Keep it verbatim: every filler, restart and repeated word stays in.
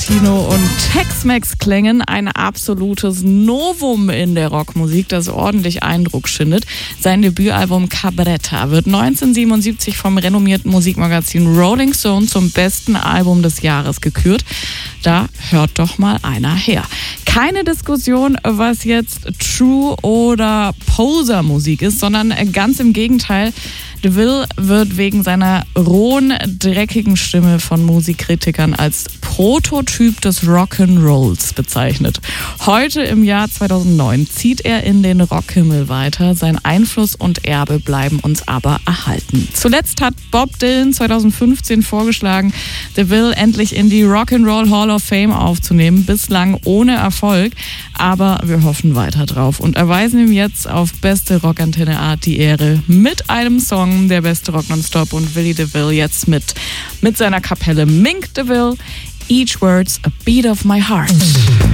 Latino und Tex-Mex-Klängen ein absolutes Novum in der Rockmusik, das ordentlich Eindruck schindet. Sein Debütalbum Cabretta wird neunzehnhundertsiebenundsiebzig vom renommierten Musikmagazin Rolling Stone zum besten Album des Jahres gekürt. Da hört doch mal einer her. Keine Diskussion, was jetzt True oder Poser-Musik ist, sondern ganz im Gegenteil. DeVille wird wegen seiner rohen, dreckigen Stimme von Musikkritikern als Prototyp des Rock'n'Rolls bezeichnet. Heute im Jahr zweitausendneun zieht er in den Rockhimmel weiter. Sein Einfluss und Erbe bleiben uns aber erhalten. Zuletzt hat Bob Dylan zweitausendfünfzehn vorgeschlagen, DeVille endlich in die Rock'n'Roll Hall of Fame aufzunehmen. Bislang ohne Erfolg, aber wir hoffen weiter drauf und erweisen ihm jetzt auf beste Rockantenne Art die Ehre mit einem Song, der beste Rock nonstop, und Willie DeVille jetzt mit, mit seiner Kapelle Mink DeVille. Each word's a beat of my heart.